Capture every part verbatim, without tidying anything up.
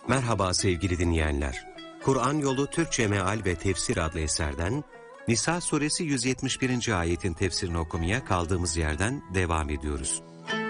Merhaba sevgili dinleyenler. Kur'an Yolu Türkçe Meal ve Tefsir adlı eserden Nisa suresi yüz yetmiş birinci ayetin tefsirini okumaya kaldığımız yerden devam ediyoruz.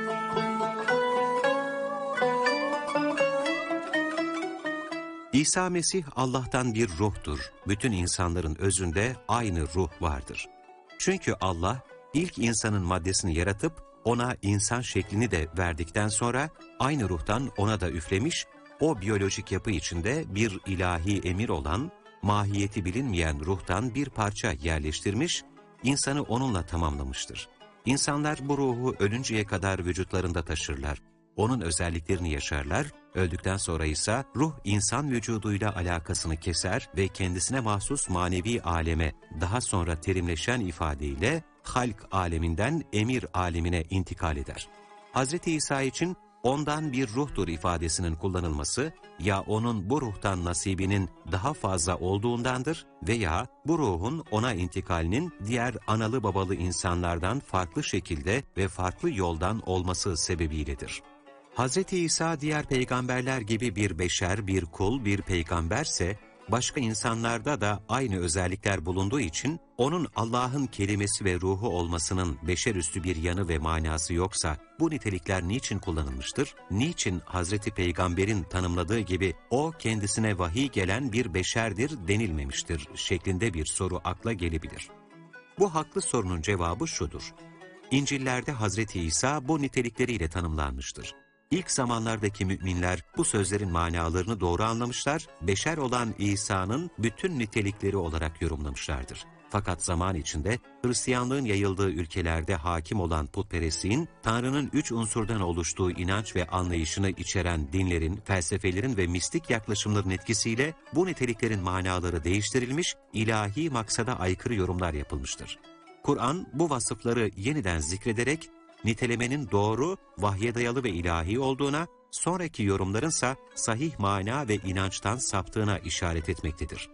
İsa Mesih Allah'tan bir ruhtur. Bütün insanların özünde aynı ruh vardır. Çünkü Allah ilk insanın maddesini yaratıp ona insan şeklini de verdikten sonra aynı ruhtan ona da üflemiş, o biyolojik yapı içinde bir ilahi emir olan, mahiyeti bilinmeyen ruhtan bir parça yerleştirmiş, insanı onunla tamamlamıştır. İnsanlar bu ruhu ölünceye kadar vücutlarında taşırlar. Onun özelliklerini yaşarlar, öldükten sonra ise ruh insan vücuduyla alakasını keser ve kendisine mahsus manevi aleme, daha sonra terimleşen ifadeyle halk aleminden emir alemine intikal eder. Hazreti İsa için ondan bir ruhtur ifadesinin kullanılması, ya onun bu ruhtan nasibinin daha fazla olduğundandır veya bu ruhun ona intikalinin diğer analı babalı insanlardan farklı şekilde ve farklı yoldan olması sebebiyledir. Hazreti İsa diğer peygamberler gibi bir beşer, bir kul, bir peygamberse, başka insanlarda da aynı özellikler bulunduğu için, onun Allah'ın kelimesi ve ruhu olmasının beşerüstü bir yanı ve manası yoksa, bu nitelikler niçin kullanılmıştır? Niçin Hazreti Peygamber'in tanımladığı gibi, o kendisine vahiy gelen bir beşerdir denilmemiştir şeklinde bir soru akla gelebilir. Bu haklı sorunun cevabı şudur: İncil'lerde Hazreti İsa bu nitelikleriyle tanımlanmıştır. İlk zamanlardaki müminler bu sözlerin manalarını doğru anlamışlar, beşer olan İsa'nın bütün nitelikleri olarak yorumlamışlardır. Fakat zaman içinde Hristiyanlığın yayıldığı ülkelerde hakim olan putperestliğin, Tanrı'nın üç unsurdan oluştuğu inanç ve anlayışını içeren dinlerin, felsefelerin ve mistik yaklaşımların etkisiyle bu niteliklerin manaları değiştirilmiş, ilahi maksada aykırı yorumlar yapılmıştır. Kur'an bu vasıfları yeniden zikrederek, nitelemenin doğru, vahye dayalı ve ilahi olduğuna, sonraki yorumlarınsa sahih mana ve inançtan saptığına işaret etmektedir.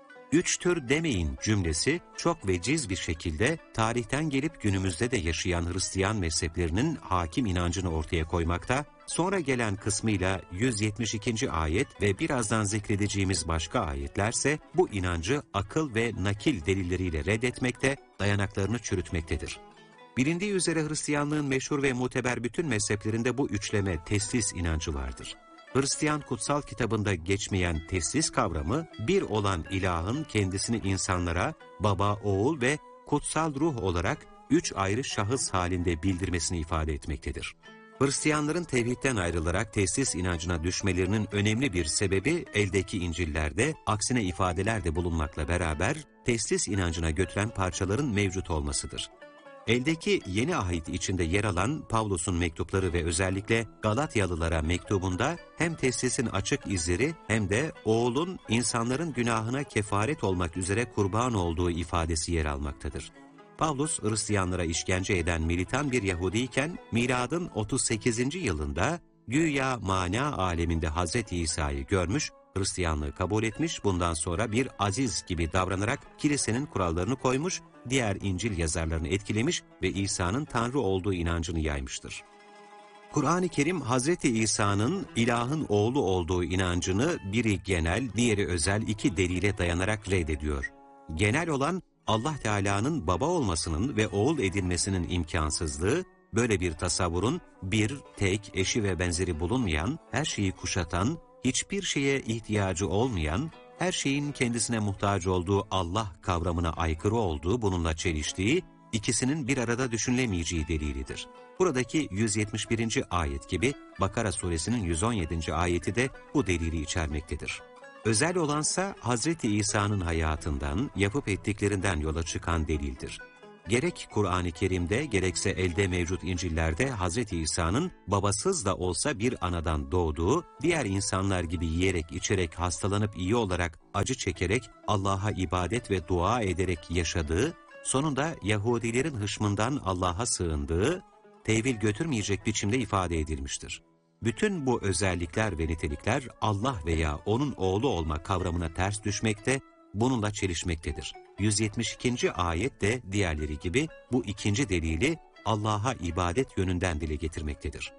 Üç tür demeyin cümlesi çok veciz bir şekilde tarihten gelip günümüzde de yaşayan Hristiyan mezheplerinin hakim inancını ortaya koymakta, sonra gelen kısmıyla yüz yetmiş ikinci ayet ve birazdan zikredeceğimiz başka ayetlerse bu inancı akıl ve nakil delilleriyle reddetmekte, dayanaklarını çürütmektedir. Bilindiği üzere Hristiyanlığın meşhur ve muteber bütün mezheplerinde bu üçleme teslis inancı vardır. Hristiyan kutsal kitabında geçmeyen teslis kavramı, bir olan ilahın kendisini insanlara baba, oğul ve kutsal ruh olarak üç ayrı şahıs halinde bildirmesini ifade etmektedir. Hristiyanların tevhidden ayrılarak teslis inancına düşmelerinin önemli bir sebebi, eldeki İncil'lerde aksine ifadeler de bulunmakla beraber teslis inancına götüren parçaların mevcut olmasıdır. Eldeki Yeni Ahit içinde yer alan Pavlus'un mektupları ve özellikle Galatyalılara mektubunda hem teslisin açık izleri hem de oğulun insanların günahına kefaret olmak üzere kurban olduğu ifadesi yer almaktadır. Pavlus, Hristiyanlara işkence eden militan bir Yahudiyken, miladın otuz sekizinci yılında güya mana aleminde Hazreti İsa'yı görmüş, Hristiyanlığı kabul etmiş, bundan sonra bir aziz gibi davranarak kilisenin kurallarını koymuş, diğer İncil yazarlarını etkilemiş ve İsa'nın Tanrı olduğu inancını yaymıştır. Kur'an-ı Kerim, Hazreti İsa'nın ilahın oğlu olduğu inancını biri genel, diğeri özel iki delile dayanarak reddediyor. Genel olan, Allah Teala'nın baba olmasının ve oğul edilmesinin imkansızlığı, böyle bir tasavvurun bir, tek, eşi ve benzeri bulunmayan, her şeyi kuşatan, hiçbir şeye ihtiyacı olmayan, her şeyin kendisine muhtaç olduğu Allah kavramına aykırı olduğu, bununla çeliştiği, ikisinin bir arada düşünülemeyeceği delilidir. Buradaki yüz yetmiş birinci ayet gibi Bakara suresinin yüz on yedinci ayeti de bu delili içermektedir. Özel olansa Hazreti İsa'nın hayatından, yapıp ettiklerinden yola çıkan delildir. Gerek Kur'an-ı Kerim'de gerekse elde mevcut İncil'lerde Hazreti İsa'nın babasız da olsa bir anadan doğduğu, diğer insanlar gibi yiyerek içerek hastalanıp iyi olarak acı çekerek Allah'a ibadet ve dua ederek yaşadığı, sonunda Yahudilerin hışmından Allah'a sığındığı, tevil götürmeyecek biçimde ifade edilmiştir. Bütün bu özellikler ve nitelikler Allah veya onun oğlu olma kavramına ters düşmekte, bununla çelişmektedir. yüz yetmiş ikinci ayet de diğerleri gibi bu ikinci delili Allah'a ibadet yönünden dile getirmektedir.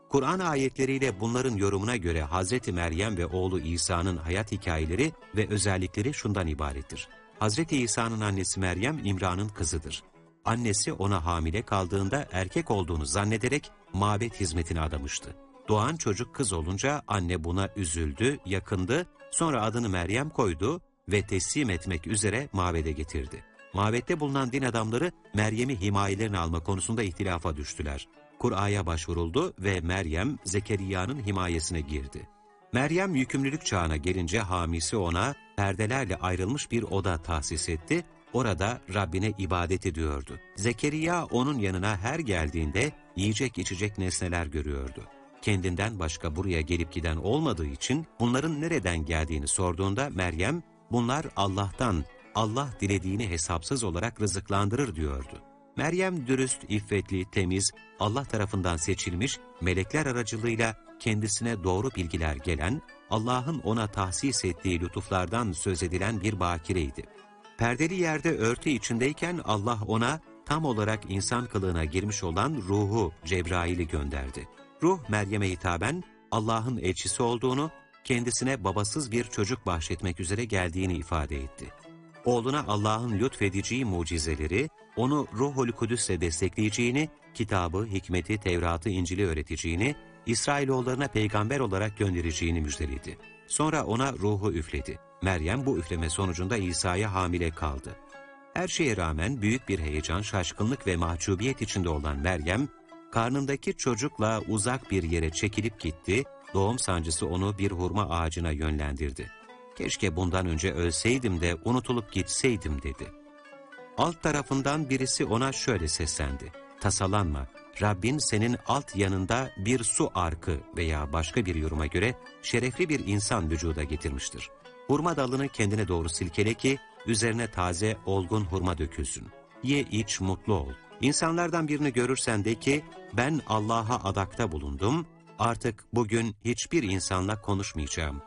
Kur'an ayetleriyle bunların yorumuna göre Hazreti Meryem ve oğlu İsa'nın hayat hikayeleri ve özellikleri şundan ibarettir. Hazreti İsa'nın annesi Meryem, İmran'ın kızıdır. Annesi ona hamile kaldığında erkek olduğunu zannederek mabet hizmetine adamıştı. Doğan çocuk kız olunca anne buna üzüldü, yakındı, sonra adını Meryem koydu ve teslim etmek üzere mabede getirdi. Mabette bulunan din adamları Meryem'i himayelerine alma konusunda ihtilafa düştüler. Kur'a'ya başvuruldu ve Meryem Zekeriya'nın himayesine girdi. Meryem yükümlülük çağına gelince hamisi ona perdelerle ayrılmış bir oda tahsis etti. Orada Rabbine ibadet ediyordu. Zekeriya onun yanına her geldiğinde yiyecek içecek nesneler görüyordu. Kendinden başka buraya gelip giden olmadığı için bunların nereden geldiğini sorduğunda Meryem, bunlar Allah'tan, Allah dilediğini hesapsız olarak rızıklandırır diyordu. Meryem dürüst, iffetli, temiz, Allah tarafından seçilmiş, melekler aracılığıyla kendisine doğru bilgiler gelen, Allah'ın ona tahsis ettiği lütuflardan söz edilen bir bakireydi. Perdeli yerde örtü içindeyken Allah ona tam olarak insan kılığına girmiş olan ruhu Cebrail'i gönderdi. Ruh Meryem'e hitaben Allah'ın elçisi olduğunu, kendisine babasız bir çocuk bahşetmek üzere geldiğini ifade etti. Oğluna Allah'ın lütfedeceği mucizeleri, onu Ruhul Kudüs'le destekleyeceğini, kitabı, hikmeti, Tevrat'ı, İncil'i öğreteceğini, İsrailoğullarına peygamber olarak göndereceğini müjdeledi. Sonra ona ruhu üfledi. Meryem bu üfleme sonucunda İsa'ya hamile kaldı. Her şeye rağmen büyük bir heyecan, şaşkınlık ve mahcubiyet içinde olan Meryem, karnındaki çocukla uzak bir yere çekilip gitti, doğum sancısı onu bir hurma ağacına yönlendirdi. Keşke bundan önce ölseydim de unutulup gitseydim dedi. Alt tarafından birisi ona şöyle seslendi. Tasalanma, Rabbin senin alt yanında bir su arkı veya başka bir yoruma göre şerefli bir insan vücuda getirmiştir. Hurma dalını kendine doğru silkele ki üzerine taze, olgun hurma dökülsün. Ye iç, mutlu ol. İnsanlardan birini görürsen de ki ben Allah'a adakta bulundum, artık bugün hiçbir insanla konuşmayacağım.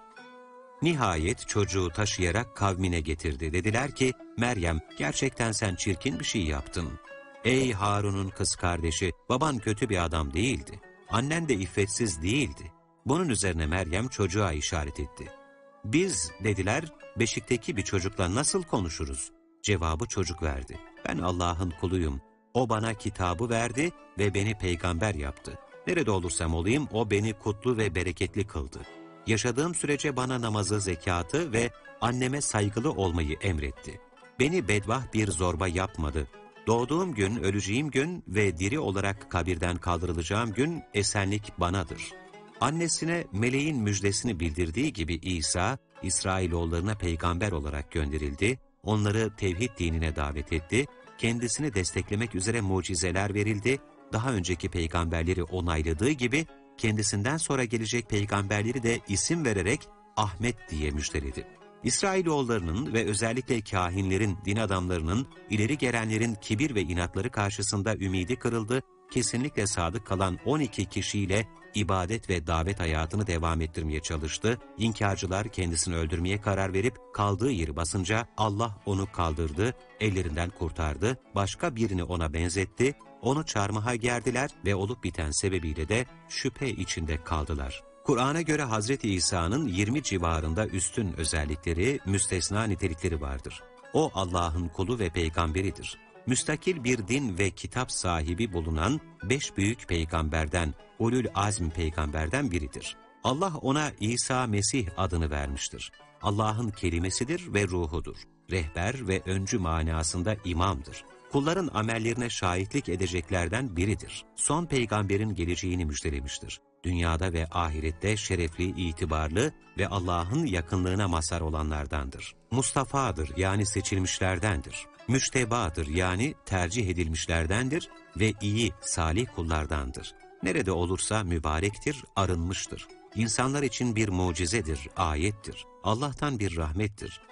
Nihayet çocuğu taşıyarak kavmine getirdi. Dediler ki, Meryem gerçekten sen çirkin bir şey yaptın. Ey Harun'un kız kardeşi, baban kötü bir adam değildi. Annen de iffetsiz değildi. Bunun üzerine Meryem çocuğa işaret etti. Biz, dediler, beşikteki bir çocukla nasıl konuşuruz? Cevabı çocuk verdi. Ben Allah'ın kuluyum. O bana kitabı verdi ve beni peygamber yaptı. Nerede olursam olayım o beni kutlu ve bereketli kıldı. Yaşadığım sürece bana namazı, zekatı ve anneme saygılı olmayı emretti. Beni bedbaht bir zorba yapmadı. Doğduğum gün, öleceğim gün ve diri olarak kabirden kaldırılacağım gün esenlik banadır. Annesine meleğin müjdesini bildirdiği gibi İsa, İsrailoğullarına peygamber olarak gönderildi, onları tevhid dinine davet etti, kendisini desteklemek üzere mucizeler verildi, daha önceki peygamberleri onayladığı gibi, kendisinden sonra gelecek peygamberleri de isim vererek Ahmet diye müjdeledi. İsrailoğullarının ve özellikle kâhinlerin, din adamlarının, ileri gelenlerin kibir ve inatları karşısında ümidi kırıldı, kesinlikle sadık kalan on iki kişiyle ibadet ve davet hayatını devam ettirmeye çalıştı. İnkarcılar kendisini öldürmeye karar verip kaldığı yeri basınca Allah onu kaldırdı, ellerinden kurtardı, başka birini ona benzetti, onu çarmıha gerdiler ve olup biten sebebiyle de şüphe içinde kaldılar. Kur'an'a göre Hazreti İsa'nın yirmi civarında üstün özellikleri, müstesna nitelikleri vardır. O Allah'ın kulu ve peygamberidir. Müstakil bir din ve kitap sahibi bulunan beş büyük peygamberden, Ulul Azm peygamberden biridir. Allah ona İsa Mesih adını vermiştir. Allah'ın kelimesidir ve ruhudur. Rehber ve öncü manasında imamdır. Kulların amellerine şahitlik edeceklerden biridir. Son peygamberin geleceğini müjdelemiştir. Dünyada ve ahirette şerefli, itibarlı ve Allah'ın yakınlığına mazhar olanlardandır. Mustafa'dır yani seçilmişlerdendir. Müştebadır yani tercih edilmişlerdendir ve iyi, salih kullardandır. Nerede olursa mübarektir, arınmıştır. İnsanlar için bir mucizedir, ayettir. Allah'tan bir rahmettir.